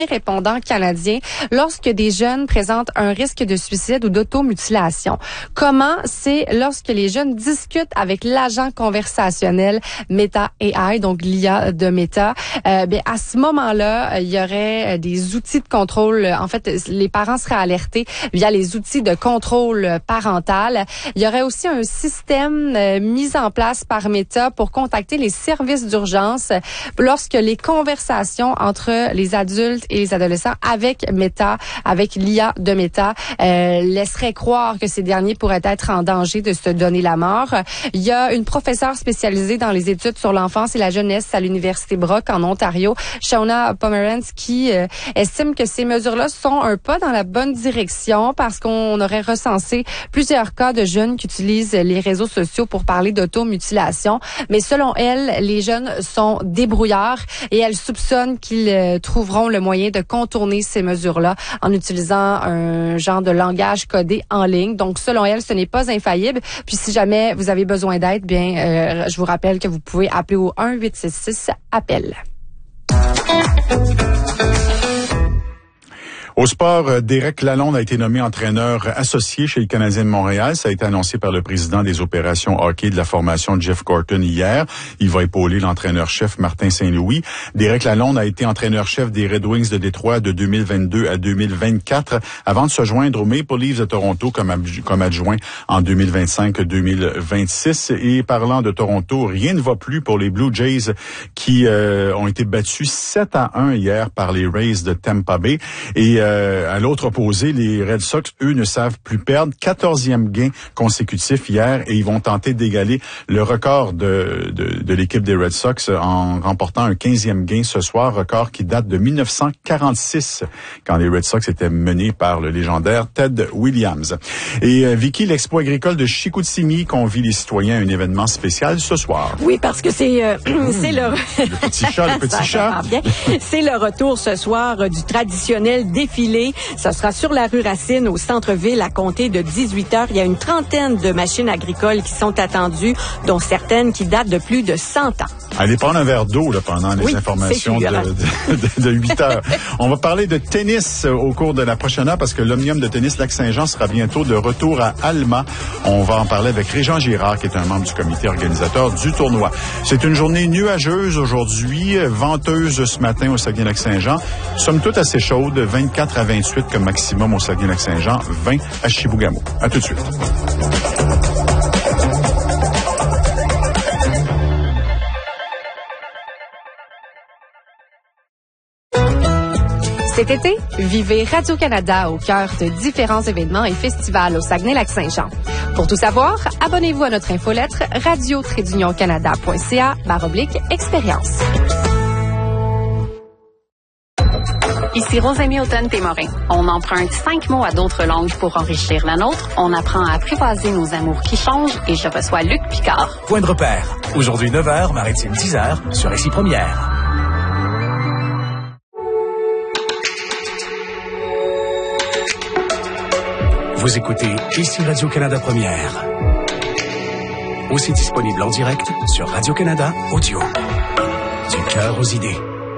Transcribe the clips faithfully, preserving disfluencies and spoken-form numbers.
répondants canadiens lorsque des jeunes présentent un risque de suicide ou d'automutilation. Comment? C'est lorsque les jeunes discutent avec l'agent conversationnel Meta A I, donc l'I A de Meta. Euh, bien, à ce moment-là, il y aurait des outils de contrôle. En fait, les parents seraient alertés via les outils de contrôle parental. Il y aurait aussi un système euh, mis en place par Meta pour contacter les services d'urgence lorsque les conversations entre les adultes et les adolescents avec Meta, avec l'I A de Meta, euh, laisseraient croire que ces derniers pourraient être en danger de se donner la mort. Il y a une professeure spécialisée dans les études sur l'enfance et la jeunesse à l'Université Brock en Ontario, Shauna Pomerantz, qui euh, estime que ces mesures-là sont un pas dans la bonne direction parce qu'on aurait recensé plusieurs cas de jeunes qui utilisent les réseaux sociaux pour parler d'automutilation. Mais selon elle, les jeunes sont débrouillards et elle soupçonne qu'ils euh, trouveront le moyen de contourner ces mesures-là en utilisant un genre de langage codé en ligne. Donc, selon elle, ce n'est pas infaillible. Puis, si jamais vous avez besoin d'aide, bien, euh, je vous rappelle que vous pouvez appeler au un huit six six appel. Au sport, Derek Lalonde a été nommé entraîneur associé chez le Canadien de Montréal. Ça a été annoncé par le président des opérations hockey de la formation Jeff Gorton hier. Il va épauler l'entraîneur-chef Martin Saint-Louis. Derek Lalonde a été entraîneur-chef des Red Wings de Détroit de deux mille vingt-deux à deux mille vingt-quatre avant de se joindre aux Maple Leafs de Toronto comme, comme adjoint en deux mille vingt-cinq deux mille vingt-six. Et parlant de Toronto, rien ne va plus pour les Blue Jays qui euh, ont été battus sept à un hier par les Rays de Tampa Bay. Et Euh, à l'autre opposé, les Red Sox, eux, ne savent plus perdre. quatorzième gain consécutif hier et ils vont tenter d'égaler le record de, de, de l'équipe des Red Sox en remportant un quinzième gain ce soir, record qui date de mille neuf cent quarante-six quand les Red Sox étaient menés par le légendaire Ted Williams. Et euh, Vicky, l'Expo agricole de Chicoutimi convie les citoyens à un événement spécial ce soir. Oui, parce que c'est euh, mmh, c'est le... le petit chat, le petit chat. C'est le retour ce soir euh, du traditionnel défilé. Ça sera sur la rue Racine, au centre-ville, à compter de dix-huit heures. Il y a une trentaine de machines agricoles qui sont attendues, dont certaines qui datent de plus de cent ans. Allez prendre un verre d'eau là, pendant les oui, informations de, de, de, de huit heures. On va parler de tennis au cours de la prochaine heure parce que l'Omnium de tennis Lac-Saint-Jean sera bientôt de retour à Alma. On va en parler avec Régent Girard, qui est un membre du comité organisateur du tournoi. C'est une journée nuageuse aujourd'hui, venteuse ce matin au Saguenay-Lac-Saint-Jean. Somme toute assez chaude, vingt-quatre à vingt-huit comme maximum au Saguenay-Lac-Saint-Jean, vingt à Chibougamau. À tout de suite. Cet été, vivez Radio-Canada au cœur de différents événements et festivals au Saguenay-Lac-Saint-Jean. Pour tout savoir, abonnez-vous à notre infolettre radio tiret union canada point c a barre oblique expérience. Ici Rosamie Automne-Témorin. On emprunte cinq mots à d'autres langues pour enrichir la nôtre. On apprend à apprivoiser nos amours qui changent et je reçois Luc Picard. Point de repère. Aujourd'hui neuf heures, Maritime dix heures, sur Récit Première. Vous écoutez ici Radio-Canada Première. Aussi disponible en direct sur Radio-Canada Audio. Du cœur aux idées.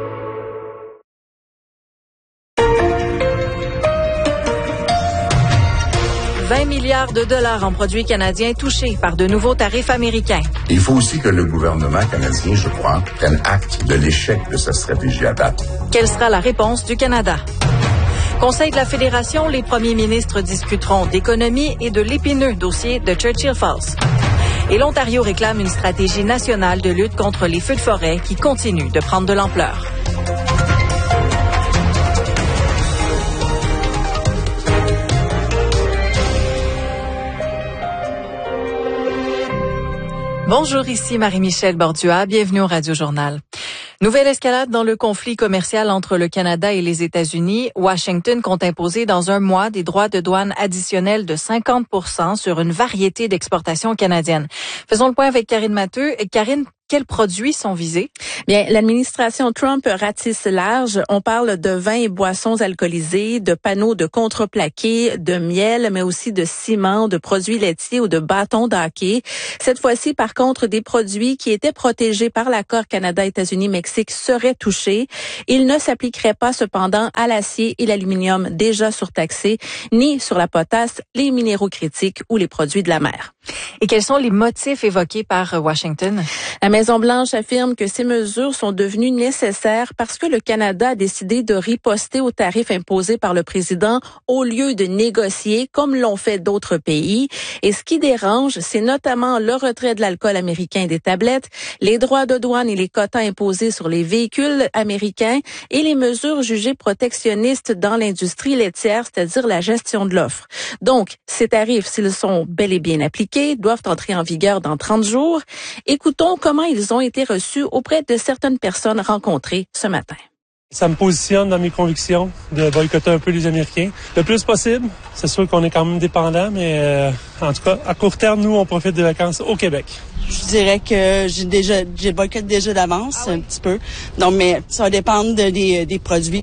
vingt milliards de dollars en produits canadiens touchés par de nouveaux tarifs américains. Il faut aussi que le gouvernement canadien, je crois, prenne acte de l'échec de sa stratégie à date. Quelle sera la réponse du Canada? Conseil de la Fédération, les premiers ministres discuteront d'économie et de l'épineux dossier de Churchill Falls. Et l'Ontario réclame une stratégie nationale de lutte contre les feux de forêt qui continue de prendre de l'ampleur. Bonjour, ici Marie-Michel Bordua. Bienvenue au Radio-Journal. Nouvelle escalade dans le conflit commercial entre le Canada et les États-Unis. Washington compte imposer dans un mois des droits de douane additionnels de cinquante pour cent sur une variété d'exportations canadiennes. Faisons le point avec Karine Matteux. Karine, quels produits sont visés? Bien, l'administration Trump ratisse large. On parle de vins et boissons alcoolisés, de panneaux de contreplaqué, de miel, mais aussi de ciment, de produits laitiers ou de bâtons de hockey. Cette fois-ci, par contre, des produits qui étaient protégés par l'accord Canada, États-Unis, Mexique seraient touchés. Il ne s'appliquerait pas cependant à l'acier et l'aluminium déjà surtaxés, ni sur la potasse, les minéraux critiques ou les produits de la mer. Et quels sont les motifs évoqués par Washington? La Maison-Blanche affirme que ces mesures sont devenues nécessaires parce que le Canada a décidé de riposter aux tarifs imposés par le président au lieu de négocier comme l'ont fait d'autres pays. Et ce qui dérange, c'est notamment le retrait de l'alcool américain et des tablettes, les droits de douane et les quotas imposés sur les véhicules américains et les mesures jugées protectionnistes dans l'industrie laitière, c'est-à-dire la gestion de l'offre. Donc, ces tarifs, s'ils sont bel et bien appliqués, doivent entrer en vigueur dans trente jours. Écoutons comment ils ont été reçus auprès de certaines personnes rencontrées ce matin. Ça me positionne dans mes convictions de boycotter un peu les Américains. Le plus possible, c'est sûr qu'on est quand même dépendant, mais euh, en tout cas, à court terme, nous, on profite des vacances au Québec. Je dirais que j'ai déjà, j'ai boycotté déjà d'avance, ah oui. un petit peu. Donc, mais ça va dépendre de, des, des produits.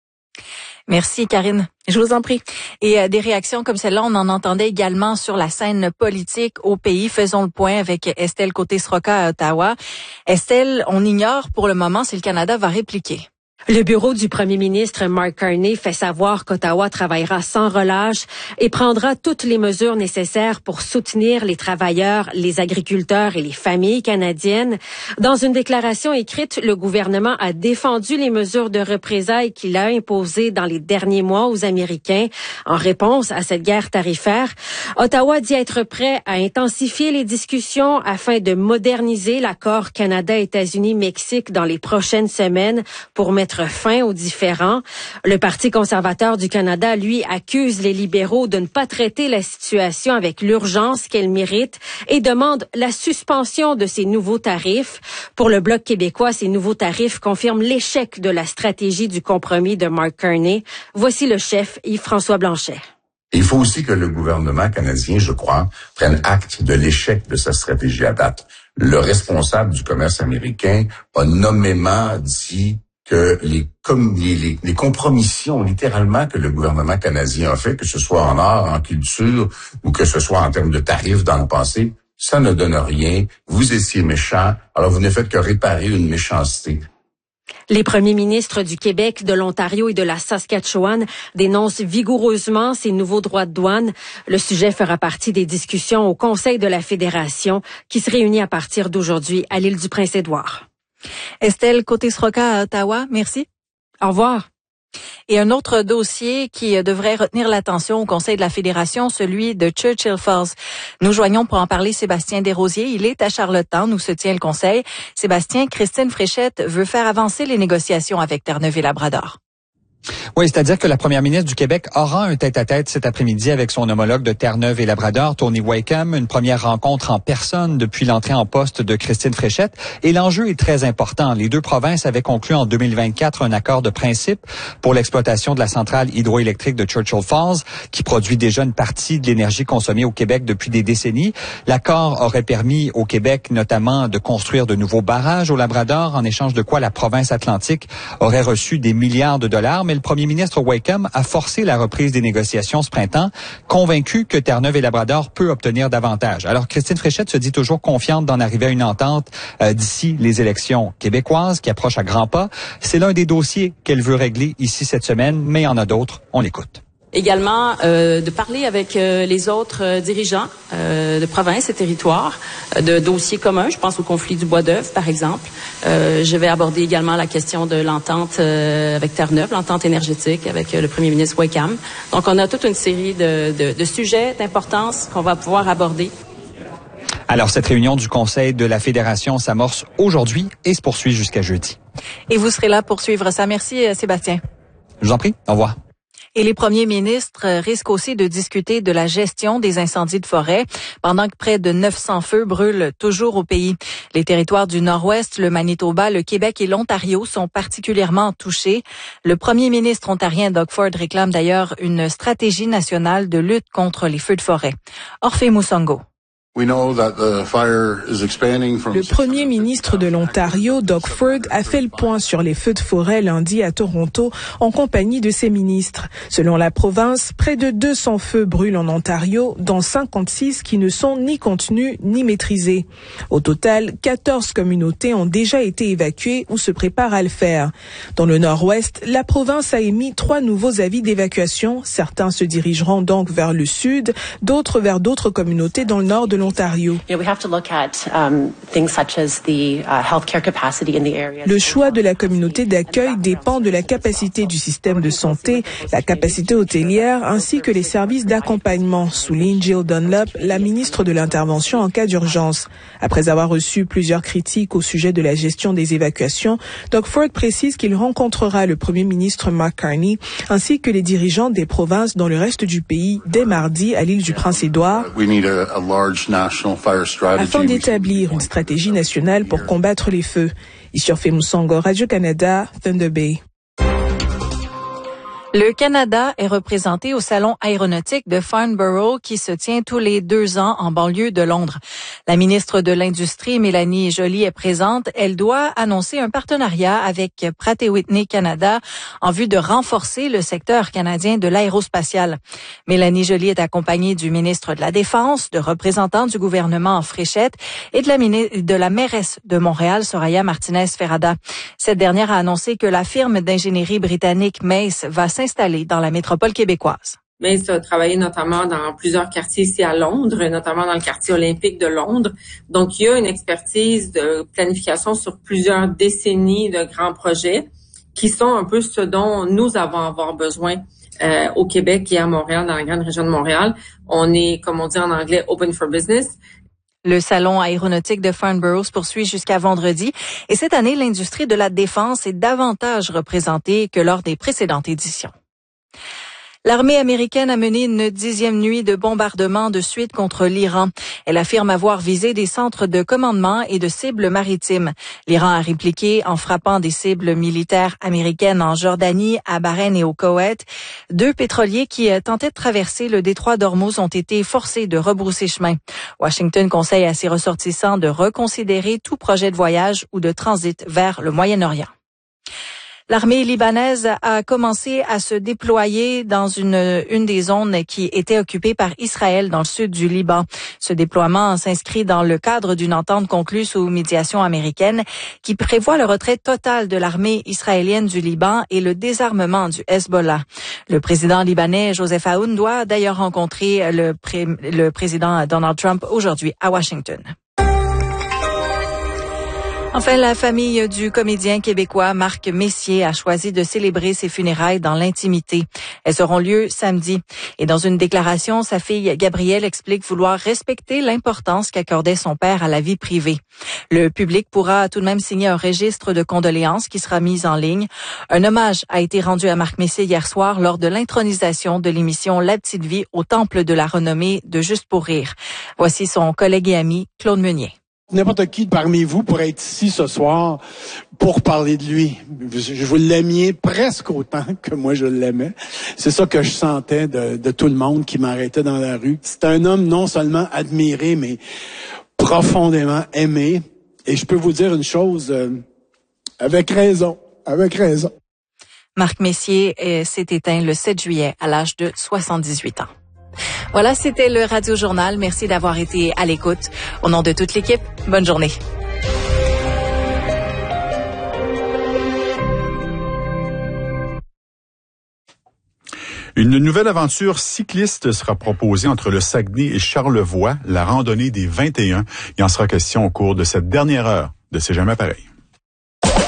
Merci, Karine. Je vous en prie. Et euh, des réactions comme celle-là, on en entendait également sur la scène politique au pays. Faisons le point avec Estelle Côté-Sroka à Ottawa. Estelle, on ignore pour le moment si le Canada va répliquer. Le bureau du premier ministre Mark Carney fait savoir qu'Ottawa travaillera sans relâche et prendra toutes les mesures nécessaires pour soutenir les travailleurs, les agriculteurs et les familles canadiennes. Dans une déclaration écrite, le gouvernement a défendu les mesures de représailles qu'il a imposées dans les derniers mois aux Américains en réponse à cette guerre tarifaire. Ottawa dit être prêt à intensifier les discussions afin de moderniser l'accord Canada-États-Unis-Mexique dans les prochaines semaines pour mettre fin aux différends. Le Parti conservateur du Canada, lui, accuse les libéraux de ne pas traiter la situation avec l'urgence qu'elle mérite et demande la suspension de ces nouveaux tarifs. Pour le Bloc québécois, ces nouveaux tarifs confirment l'échec de la stratégie du compromis de Mark Carney. Voici le chef Yves-François Blanchet. Il faut aussi que le gouvernement canadien, je crois, prenne acte de l'échec de sa stratégie à date. Le responsable du commerce américain a nommément dit que les, comme les, les, les compromissions, littéralement, que le gouvernement canadien a fait, que ce soit en art, en culture, ou que ce soit en termes de tarifs dans le passé, ça ne donne rien. Vous étiez méchants, alors vous ne faites que réparer une méchanceté. Les premiers ministres du Québec, de l'Ontario et de la Saskatchewan dénoncent vigoureusement ces nouveaux droits de douane. Le sujet fera partie des discussions au Conseil de la Fédération qui se réunit à partir d'aujourd'hui à l'île du Prince-Édouard. Estelle Côté-Sroka à Ottawa, merci. Au revoir. Et un autre dossier qui devrait retenir l'attention au Conseil de la Fédération, celui de Churchill Falls. Nous joignons pour en parler Sébastien Desrosiers. Il est à Charlottetown où se tient le Conseil. Sébastien, Christine Fréchette veut faire avancer les négociations avec Terre-Neuve et Labrador. Oui, c'est-à-dire que la première ministre du Québec aura un tête-à-tête cet après-midi avec son homologue de Terre-Neuve et Labrador, Tony Wakeham, une première rencontre en personne depuis l'entrée en poste de Christine Fréchette. Et l'enjeu est très important. Les deux provinces avaient conclu en deux mille vingt-quatre un accord de principe pour l'exploitation de la centrale hydroélectrique de Churchill Falls, qui produit déjà une partie de l'énergie consommée au Québec depuis des décennies. L'accord aurait permis au Québec notamment de construire de nouveaux barrages au Labrador, en échange de quoi la province atlantique aurait reçu des milliards de dollars. Mais le premier ministre Wakeham a forcé la reprise des négociations ce printemps, convaincu que Terre-Neuve et Labrador peut obtenir davantage. Alors, Christine Fréchette se dit toujours confiante d'en arriver à une entente euh, d'ici les élections québécoises qui approchent à grands pas. C'est l'un des dossiers qu'elle veut régler ici cette semaine, mais il y en a d'autres. On l'écoute. Également, euh, de parler avec euh, les autres euh, dirigeants euh, de provinces et territoires euh, de dossiers communs. Je pense au conflit du Bois-d'Œuvre, par exemple. Euh, je vais aborder également la question de l'entente euh, avec Terre-Neuve, l'entente énergétique avec euh, le premier ministre Wakeham. Donc, on a toute une série de, de, de sujets d'importance qu'on va pouvoir aborder. Alors, cette réunion du Conseil de la Fédération s'amorce aujourd'hui et se poursuit jusqu'à jeudi. Et vous serez là pour suivre ça. Merci, Sébastien. Je vous en prie. Au revoir. Et les premiers ministres risquent aussi de discuter de la gestion des incendies de forêt, pendant que près de neuf cents feux brûlent toujours au pays. Les territoires du Nord-Ouest, le Manitoba, le Québec et l'Ontario sont particulièrement touchés. Le premier ministre ontarien Doug Ford réclame d'ailleurs une stratégie nationale de lutte contre les feux de forêt. Orphée Moussongo. Le premier ministre de l'Ontario, Doug Ford, a fait le point sur les feux de forêt lundi à Toronto en compagnie de ses ministres. Selon la province, près de deux cents feux brûlent en Ontario, dont cinquante-six qui ne sont ni contenus ni maîtrisés. Au total, quatorze communautés ont déjà été évacuées ou se préparent à le faire. Dans le nord-ouest, la province a émis trois nouveaux avis d'évacuation. Certains se dirigeront donc vers le sud, d'autres vers d'autres communautés dans le nord de l'Ontario. Le choix de la communauté d'accueil dépend de la capacité du système de santé, la capacité hôtelière ainsi que les services d'accompagnement, souligne Jill Dunlop, la ministre de l'Intervention en cas d'urgence. Après avoir reçu plusieurs critiques au sujet de la gestion des évacuations, Doug Ford précise qu'il rencontrera le premier ministre Mark Carney ainsi que les dirigeants des provinces dans le reste du pays dès mardi à l'île du Prince-Édouard, afin d'établir une stratégie nationale pour combattre les feux. Issurfe Moussango, Radio-Canada, Thunder Bay. Le Canada est représenté au Salon aéronautique de Farnborough qui se tient tous les deux ans en banlieue de Londres. La ministre de l'Industrie, Mélanie Joly, est présente. Elle doit annoncer un partenariat avec Pratt et Whitney Canada en vue de renforcer le secteur canadien de l'aérospatial. Mélanie Joly est accompagnée du ministre de la Défense, de représentants du gouvernement en Fréchette et de la, de la mairesse de Montréal, Soraya Martinez-Ferrada. Cette dernière a annoncé que la firme d'ingénierie britannique Mace va s'installer dans la métropole québécoise. Mace a travaillé notamment dans plusieurs quartiers ici à Londres, notamment dans le quartier olympique de Londres. Donc, il y a une expertise de planification sur plusieurs décennies de grands projets qui sont un peu ce dont nous avons avoir besoin euh, au Québec et à Montréal, dans la grande région de Montréal. On est, comme on dit en anglais, open for business. Le salon aéronautique de Farnborough se poursuit jusqu'à vendredi et cette année, l'industrie de la défense est davantage représentée que lors des précédentes éditions. L'armée américaine a mené une dixième nuit de bombardement de suite contre l'Iran. Elle affirme avoir visé des centres de commandement et de cibles maritimes. L'Iran a répliqué en frappant des cibles militaires américaines en Jordanie, à Bahreïn et au Koweït. Deux pétroliers qui tentaient de traverser le détroit d'Ormuz ont été forcés de rebrousser chemin. Washington conseille à ses ressortissants de reconsidérer tout projet de voyage ou de transit vers le Moyen-Orient. L'armée libanaise a commencé à se déployer dans une, une des zones qui était occupée par Israël dans le sud du Liban. Ce déploiement s'inscrit dans le cadre d'une entente conclue sous médiation américaine qui prévoit le retrait total de l'armée israélienne du Liban et le désarmement du Hezbollah. Le président libanais Joseph Aoun doit d'ailleurs rencontrer le, pré, le président Donald Trump aujourd'hui à Washington. Enfin, la famille du comédien québécois Marc Messier a choisi de célébrer ses funérailles dans l'intimité. Elles auront lieu samedi. Et dans une déclaration, sa fille Gabrielle explique vouloir respecter l'importance qu'accordait son père à la vie privée. Le public pourra tout de même signer un registre de condoléances qui sera mis en ligne. Un hommage a été rendu à Marc Messier hier soir lors de l'intronisation de l'émission La Petite Vie au Temple de la renommée de Juste pour rire. Voici son collègue et ami Claude Meunier. N'importe qui parmi vous pourrait être ici ce soir pour parler de lui. Je vous l'aimiez presque autant que moi je l'aimais. C'est ça que je sentais de, de tout le monde qui m'arrêtait dans la rue. C'est un homme non seulement admiré, mais profondément aimé. Et je peux vous dire une chose, euh, avec raison, avec raison. Marc Messier euh, s'est éteint le sept juillet à l'âge de soixante-dix-huit ans. Voilà, c'était le Radio Journal. Merci d'avoir été à l'écoute. Au nom de toute l'équipe, bonne journée. Une nouvelle aventure cycliste sera proposée entre le Saguenay et Charlevoix, la randonnée des vingt et un. Il en sera question au cours de cette dernière heure de C'est jamais pareil.